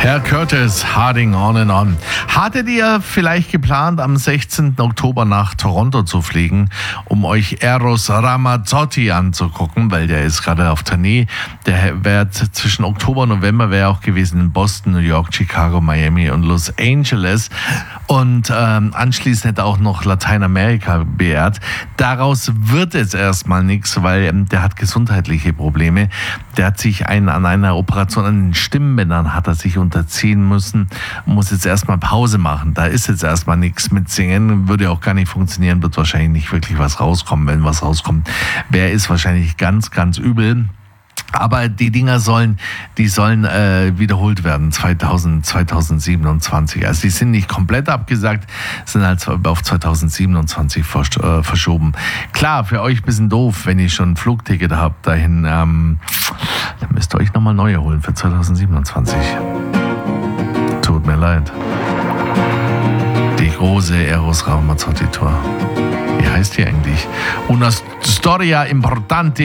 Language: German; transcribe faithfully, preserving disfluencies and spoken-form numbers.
Herr Curtis, Harding on and on. Hattet ihr vielleicht geplant, am sechzehnten Oktober nach Toronto zu fliegen, um euch Eros Ramazzotti anzugucken, weil der ist gerade auf Tournee. Der wäre zwischen Oktober und November wäre auch gewesen in Boston, New York, Chicago, Miami und Los Angeles. Und ähm, anschließend hätte er auch noch Lateinamerika beehrt. Daraus wird jetzt erstmal nichts, weil ähm, der hat gesundheitliche Probleme. Der hat sich ein, an einer Operation an den Stimmbändern hat er sich unterziehen müssen, muss jetzt erstmal Pause machen. Da ist jetzt erstmal nichts mit Singen, würde auch gar nicht funktionieren, wird wahrscheinlich nicht wirklich was rauskommen. Wenn was rauskommt, wer ist wahrscheinlich ganz, ganz übel. Aber die Dinger sollen, die sollen äh, wiederholt werden, zweitausend, zweitausendsiebenundzwanzig. Also die sind nicht komplett abgesagt, sind halt auf zweitausendsiebenundzwanzig versch- äh, verschoben. Klar, für euch ein bisschen doof, wenn ihr schon ein Flugticket habt dahin. Ähm, dann müsst ihr euch nochmal neue holen für zweitausendsiebenundzwanzig. Tut mir leid. Die große Eros Ramazzotti Tour. Wie heißt die eigentlich? Una storia importante